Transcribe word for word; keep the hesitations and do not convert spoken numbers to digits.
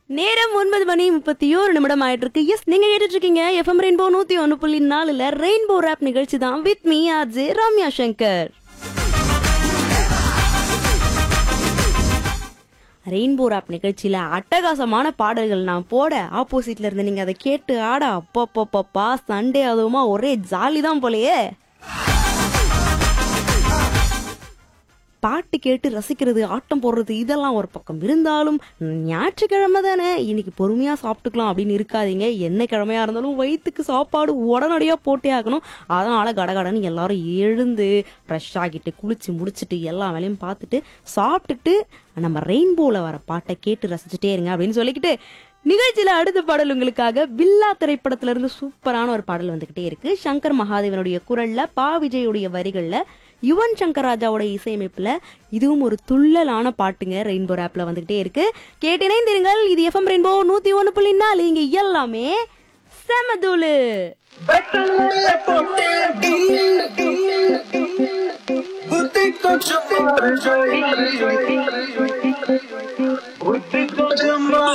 நேரம் ஒன்பது மணி முப்பத்தி ஒரு நிமிடம் ஆயிட்டு இருக்கு. எஸ், நீங்க கேட்டுட்டு இருக்கீங்க எஃப்எம் ரெயின்போ நூத்தி ஒன்னு புள்ளி நாலுல ரெயின்போ ராப் நிகழ்ச்சி தான் with me RJ Ramya Shankar. Rainbow rap நிகழ்ச்சியில அட்டகாசமான பாடல்கள் நான் போட ஆப்போசிட்ல இருந்து நீங்க அதை கேட்டு ஆட அப்பப்பப்பா சண்டே அதுவுமா ஒரே ஜாலி தான் போலயே. பாட்டு கேட்டு ரசிக்கிறது, ஆட்டம் போடுறது இதெல்லாம் ஒரு பக்கம் இருந்தாலும் ஞாயிற்றுக்கிழமை தானே, இன்னைக்கு பொறுமையா சாப்பிட்டுக்கலாம் அப்படின்னு இருக்காதீங்க. என்ன கிழமையா இருந்தாலும் வயிற்றுக்கு சாப்பாடு உடனடியா போட்டே ஆகணும். அதனால கடகடன்னு எல்லாரும் எழுந்து ஃப்ரெஷ் ஆகிட்டு குளிச்சு முடிச்சுட்டு எல்லா வேலையும் பார்த்துட்டு சாப்பிட்டுட்டு நம்ம ரெயின்போல வர பாட்டை கேட்டு ரசிச்சுட்டே இருங்க அப்படின்னு சொல்லிக்கிட்டு நிகழ்ச்சியில அடுத்த பாடல் உங்களுக்காக பில்லா திரைப்படத்துல இருந்து சூப்பரான ஒரு பாடல் வந்துகிட்டே இருக்கு. சங்கர் மகாதேவனுடைய குரல்ல, பா விஜயுடைய வரிகள்ல, யுவன் சங்கர் ராஜாவோட இசையமைப்புல இதுவும் ஒரு துள்ளலான பாட்டுங்க ரெயின்போ ராப்ல வந்துகிட்டே இருக்கு. கேட்டினைந்திருங்கள். இது எஃப்எம் ரெயின்போ நூத்தி ஒன்னு புள்ளி நாலு. இங்க எல்லாமே செமதூளு. புத்தி கொஞ்சம்